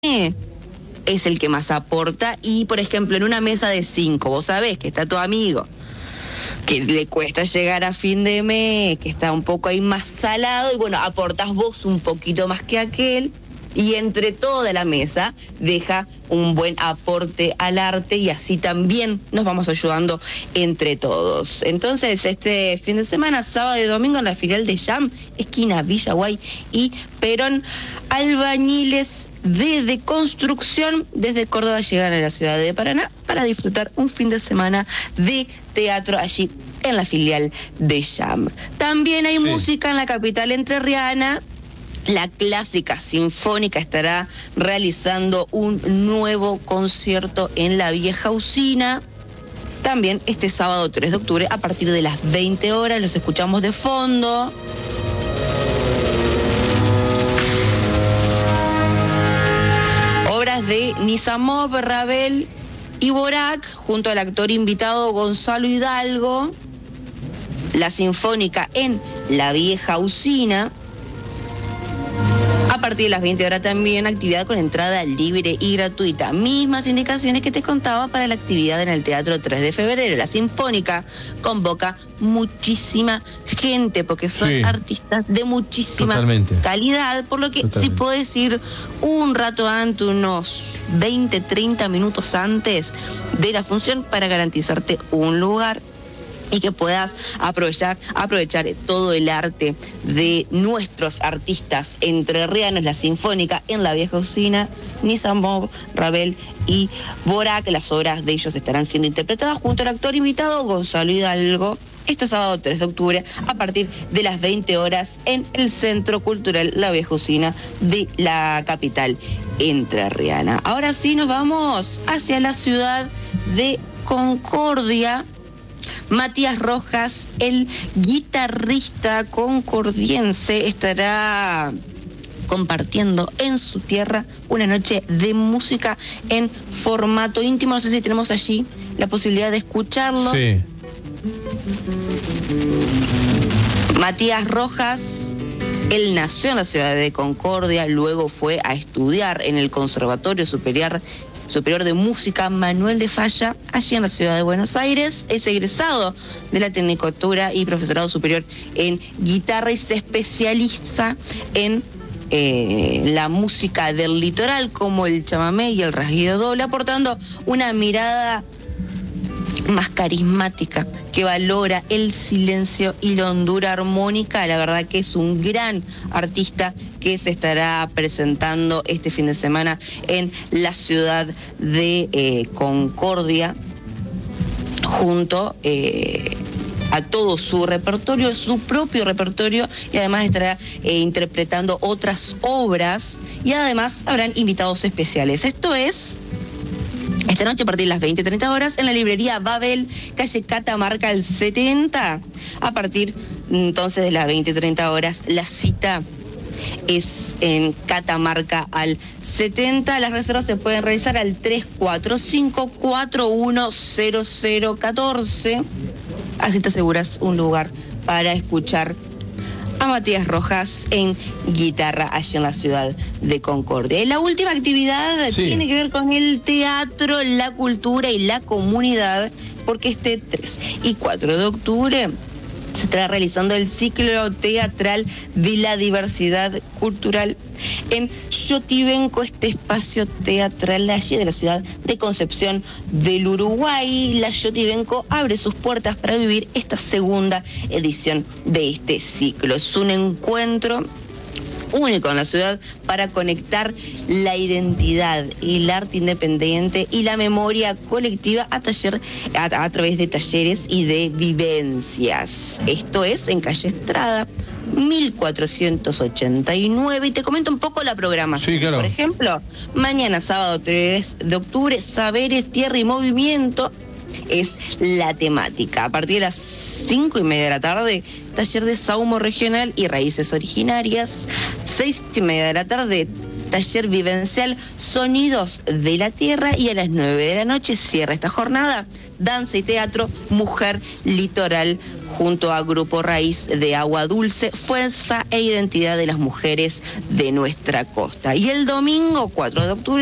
es el que más aporta. Y, por ejemplo, en una mesa de 5, vos sabés que está tu amigo, que le cuesta llegar a fin de mes, que está un poco ahí más salado, y bueno, aportás vos un poquito más que aquel, y entre toda la mesa deja un buen aporte al arte, y así también nos vamos ayudando entre todos. Entonces, este fin de semana, sábado y domingo, en la filial de Jam, esquina Villaguay y Perón, albañiles de construcción desde Córdoba llegan a la ciudad de Paraná para disfrutar un fin de semana de teatro allí en la filial de Jam. También hay música en la capital entrerriana. La Clásica Sinfónica estará realizando un nuevo concierto en la vieja usina. También este sábado 3 de octubre a partir de las 20 horas. Los escuchamos de fondo. Obras de Nizamov, Ravel y Borac, junto al actor invitado Gonzalo Hidalgo. La Sinfónica en la vieja usina. A partir de las 20 horas también actividad con entrada libre y gratuita. Mismas indicaciones que te contaba para la actividad en el Teatro 3 de Febrero. La Sinfónica convoca muchísima gente porque son artistas de muchísima calidad, por lo que si podés ir un rato antes, unos 20, 30 minutos antes de la función para garantizarte un lugar y que puedas aprovechar todo el arte de nuestros artistas entrerrianos. La Sinfónica en la vieja usina, Nizamov, Ravel y Borac. Las obras de ellos estarán siendo interpretadas junto al actor invitado Gonzalo Hidalgo este sábado 3 de octubre a partir de las 20 horas en el Centro Cultural La Vieja Usina de la capital entrerriana. Ahora sí nos vamos hacia la ciudad de Concordia. Matías Rojas, el guitarrista concordiense, estará compartiendo en su tierra una noche de música en formato íntimo. No sé si tenemos allí la posibilidad de escucharlo. Sí. Matías Rojas, él nació en la ciudad de Concordia, luego fue a estudiar en el Conservatorio Superior de Música Manuel de Falla, allí en la ciudad de Buenos Aires. Es egresado de la Tecnicatura y Profesorado Superior en Guitarra y se especializa en la música del litoral, como el chamamé y el rasguido doble, aportando una mirada más carismática que valora el silencio y la hondura armónica. La verdad que es un gran artista que se estará presentando este fin de semana en la ciudad de Concordia, junto a todo su repertorio, su propio repertorio, y además estará interpretando otras obras, y además habrán invitados especiales. Esto es esta noche a partir de las 20:30 horas en la librería Babel, calle Catamarca al 70. A partir entonces de las 20:30 horas la cita es en Catamarca al 70. Las reservas se pueden realizar al 345-410014. Así te aseguras un lugar para escuchar a Matías Rojas en guitarra allí en la ciudad de Concordia. Y la última actividad tiene que ver con el teatro, la cultura y la comunidad, porque este 3 y 4 de octubre se estará realizando el ciclo teatral de la diversidad cultural en Yotibenco, este espacio teatral allí de la ciudad de Concepción del Uruguay. La Yotibenco abre sus puertas para vivir esta segunda edición de este ciclo. Es un encuentro único en la ciudad para conectar la identidad, el arte independiente y la memoria colectiva a través de talleres y de vivencias. Esto es en calle Estrada 1489, y te comento un poco la programación. Sí, claro. Por ejemplo, mañana sábado 3 de octubre, Saberes, Tierra y Movimiento es la temática. A partir de las 5:30 de la tarde, taller de saumo regional y raíces originarias. 6:30 de la tarde, taller vivencial Sonidos de la Tierra, y a las 9 de la noche cierra esta jornada danza y teatro Mujer Litoral junto a Grupo Raíz de Agua Dulce, Fuerza e Identidad de las Mujeres de Nuestra Costa. Y el domingo 4 de octubre